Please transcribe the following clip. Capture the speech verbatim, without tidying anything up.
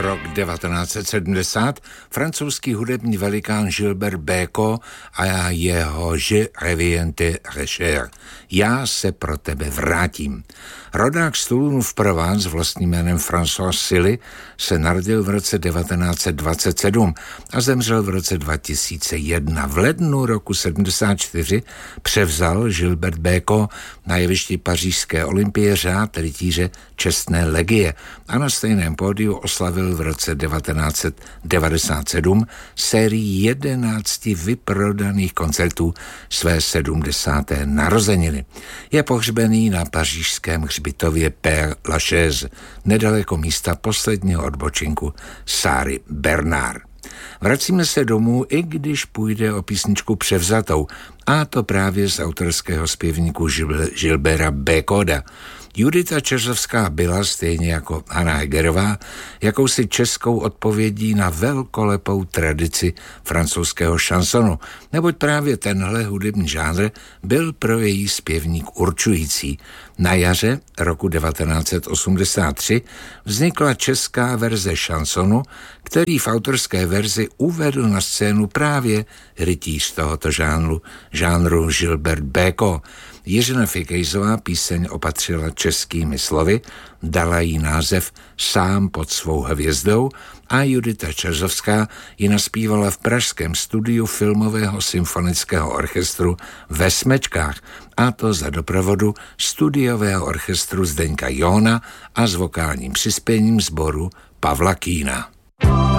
rok devatenáct set sedmdesát, francouzský hudební velikán Gilbert Bécaud a jeho Je reviens te recherche. Já se pro tebe vrátím. Rodák z Toulonu v Provence s vlastním jménem François Silly se narodil v roce devatenáct set dvacet sedm a zemřel v roce dva tisíce jedna. V lednu roku sedmdesát čtyři převzal Gilbert Bécaud na jevišti pařížské olympie řád rytíře čestné legie a na stejném pódiu oslavil v roce devatenáct set devadesát sedm sérii jedenácti vyprodaných koncertů své sedmdesáté narozeniny. Je pohřbený na pařížském hřbitově Père Lachaise, nedaleko místa posledního odbočinku Sary Bernard. Vracíme se domů, i když půjde o písničku převzatou, a to právě z autorského zpěvníku Gil- Gilberta Bécauda. Judita Čeřovská byla, stejně jako Hana Hegerová, jakousi českou odpovědí na velkolepou tradici francouzského šansonu, neboť právě tenhle hudební žánr byl pro její zpěvník určující. Na jaře roku devatenáct set osmdesát tři vznikla česká verze šansonu, který v autorské verzi uvedl na scénu právě rytíř tohoto žánru, žánru Gilbert Bécaud. Jiřina Fikejzová píseň opatřila českými slovy, dala jí název Sám pod svou hvězdou a Judita Čeřovská ji naspívala v pražském studiu Filmového symfonického orchestru ve Smečkách, a to za doprovodu studiového orchestru Zdeňka Jóna a s vokálním přispěním sboru Pavla Kýna.